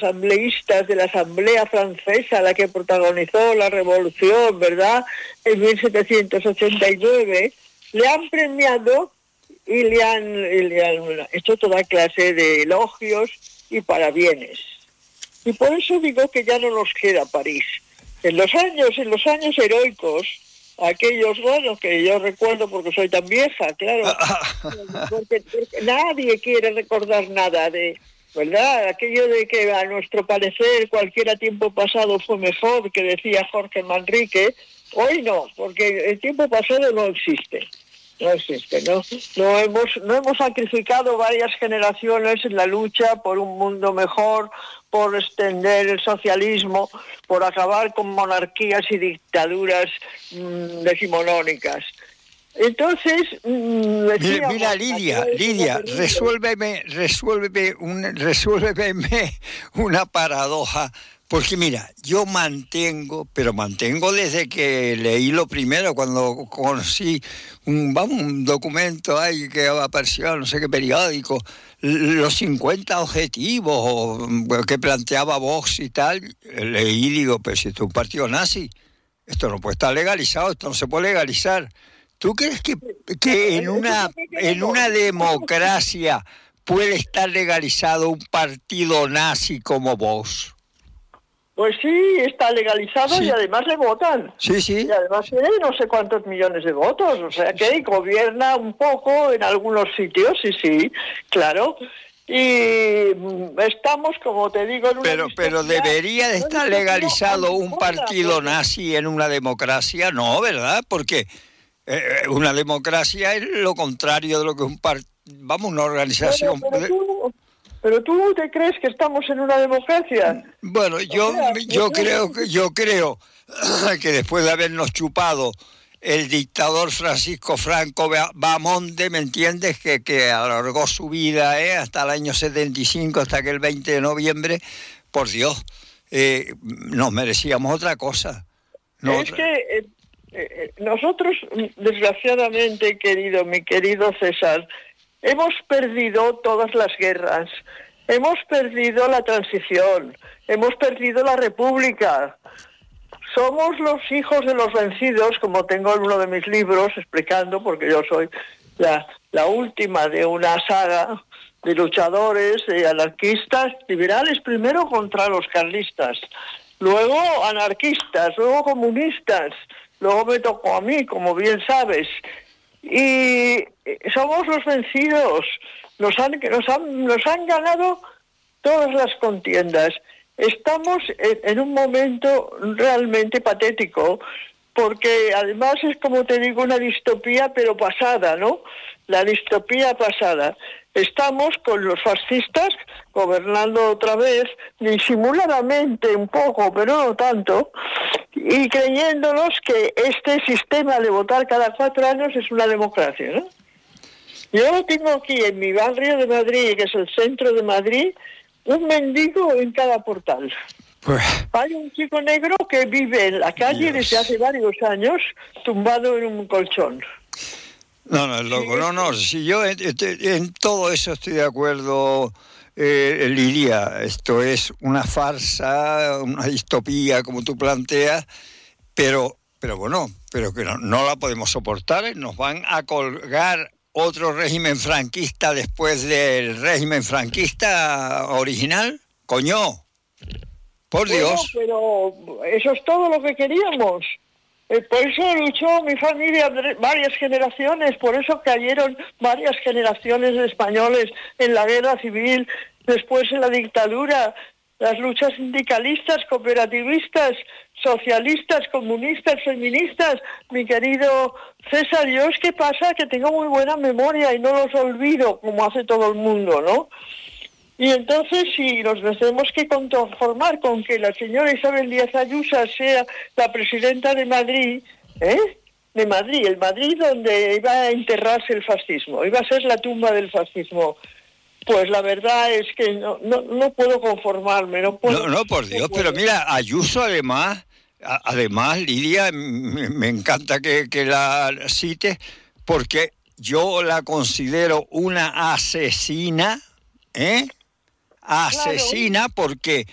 asambleístas de la Asamblea Francesa, la que protagonizó la revolución, ¿verdad?, en 1789, le han premiado y le han hecho toda clase de elogios y parabienes. Y por eso digo que ya no nos queda París. En los años heroicos, aquellos, bueno, que yo recuerdo porque soy tan vieja, claro, porque nadie quiere recordar nada de, ¿verdad? Aquello de que a nuestro parecer cualquier tiempo pasado fue mejor, que decía Jorge Manrique, hoy no, porque el tiempo pasado no existe. No hemos sacrificado varias generaciones en la lucha por un mundo mejor, por extender el socialismo, por acabar con monarquías y dictaduras decimonónicas. Entonces, mira, Lidia, resuélveme una paradoja. Porque mira, yo mantengo desde que leí lo primero, cuando conocí un documento ahí que apareció en no sé qué periódico, los 50 objetivos que planteaba Vox y tal, leí y digo, pero si esto es un partido nazi, esto no puede estar legalizado, esto no se puede legalizar. ¿Tú crees que en una democracia puede estar legalizado un partido nazi como Vox? Pues sí, está legalizado, sí. Y además le votan. Sí. Y además tiene no sé cuántos millones de votos, o sea que gobierna un poco en algunos sitios, sí, claro. Y estamos, como te digo, en una Pero debería de estar legalizado un partido nazi en una democracia, no, ¿verdad? Porque una democracia es lo contrario de lo que una organización... Pero tú te crees que estamos en una democracia. Bueno, yo creo que después de habernos chupado el dictador Francisco Franco Bahamonde, ¿me entiendes? Que alargó su vida hasta el año 75, hasta que el 20 de noviembre, por Dios, nos merecíamos otra cosa. Que nosotros, desgraciadamente, mi querido César, hemos perdido todas las guerras, hemos perdido la transición, hemos perdido la república. Somos los hijos de los vencidos, como tengo en uno de mis libros explicando, porque yo soy la última de una saga de luchadores, de anarquistas, liberales primero contra los carlistas, luego anarquistas, luego comunistas, luego me tocó a mí, como bien sabes. Y somos los vencidos, nos han ganado todas las contiendas. Estamos en un momento realmente patético, porque además es, como te digo, una distopía pero pasada, ¿no? La distopía pasada. Estamos con los fascistas gobernando otra vez, disimuladamente un poco, pero no tanto, y creyéndonos que este sistema de votar cada 4 años es una democracia, ¿no? Yo tengo aquí en mi barrio de Madrid, que es el centro de Madrid, un mendigo en cada portal. Hay un chico negro que vive en la calle desde hace varios años, tumbado en un colchón. No, es loco. Si yo en todo eso estoy de acuerdo, Lidia. Esto es una farsa, una distopía, como tú planteas, pero que no la podemos soportar. Nos van a colgar otro régimen franquista después del régimen franquista original. ¡Coño! Por Dios. Pero eso es todo lo que queríamos. Por eso luchó mi familia varias generaciones, por eso cayeron varias generaciones de españoles en la guerra civil, después en la dictadura, las luchas sindicalistas, cooperativistas, socialistas, comunistas, feministas. Mi querido César, yo es que pasa que tengo muy buena memoria y no los olvido como hace todo el mundo, ¿no? Y entonces, si nos tenemos que conformar con que la señora Isabel Díaz Ayuso sea la presidenta de Madrid, de Madrid, el Madrid donde iba a enterrarse el fascismo, iba a ser la tumba del fascismo, pues la verdad es que no puedo conformarme, no puedo. No, por Dios, pero mira, Ayuso además, Lidia, me encanta que la cites, porque yo la considero una asesina, asesina, porque